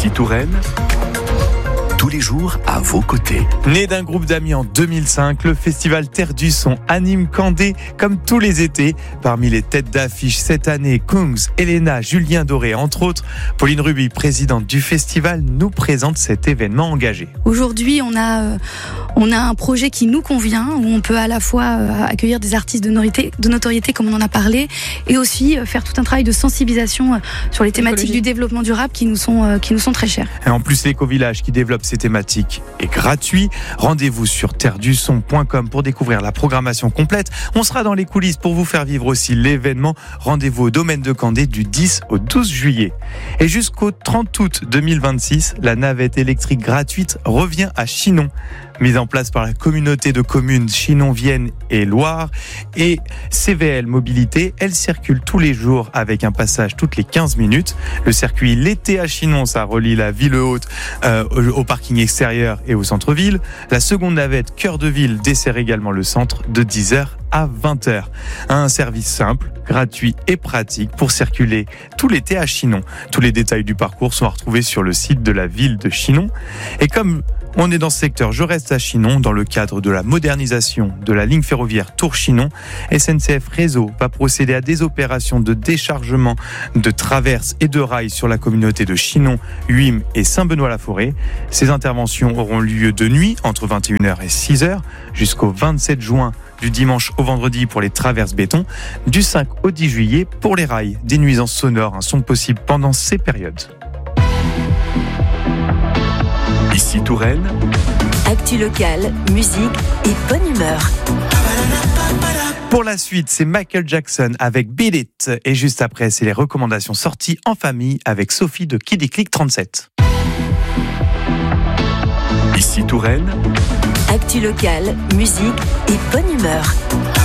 Ici Touraine, tous les jours à vos côtés. Né d'un groupe d'amis en 2005, le festival Terre du Son anime Candé comme tous les étés. Parmi les têtes d'affiche cette année, Kungs, Elena, Julien Doré, entre autres. Pauline Ruby, présidente du festival, nous présente cet événement engagé. Aujourd'hui, on a un projet qui nous convient, où on peut à la fois accueillir des artistes de notoriété comme on en a parlé, et aussi faire tout un travail de sensibilisation sur les thématiques du développement durable qui nous sont très chères. Et en plus, l'éco-village qui développe ces thématiques est gratuit. Rendez-vous sur terredusson.com pour découvrir la programmation complète. On sera dans les coulisses pour vous faire vivre aussi l'événement. Rendez-vous au domaine de Candé du 10 au 12 juillet. Et jusqu'au 30 août 2026, la navette électrique gratuite revient à Chinon. Mise en place par la communauté de communes Chinon, Vienne et Loire et CVL Mobilité, elle circule tous les jours avec un passage toutes les 15 minutes. Le circuit l'été à Chinon, ça relie la ville haute au parking extérieur et au centre-ville. La seconde navette cœur de ville dessert également le centre de 10h à 20h. Un service simple, gratuit et pratique pour circuler tout l'été à Chinon. Tous les détails du parcours sont à retrouver sur le site de la ville de Chinon. Et comme on est dans ce secteur, je reste à Chinon dans le cadre de la modernisation de la ligne ferroviaire Tours-Chinon. SNCF Réseau va procéder à des opérations de déchargement de traverses et de rails sur la communauté de Chinon, Huim et Saint-Benoît-la-Forêt. Ces interventions auront lieu de nuit entre 21h et 6h jusqu'au 27 juin du dimanche au vendredi pour les traverses béton, du 5 au 10 juillet pour les rails. Des nuisances sonores sont possibles pendant ces périodes. Ici Touraine, actu locale, musique et bonne humeur. Pour la suite, c'est Michael Jackson avec Beat It. Et juste après, c'est les recommandations sorties en famille avec Sophie de Kid Click 37. Ici Touraine, Actu locale, musique et bonne humeur.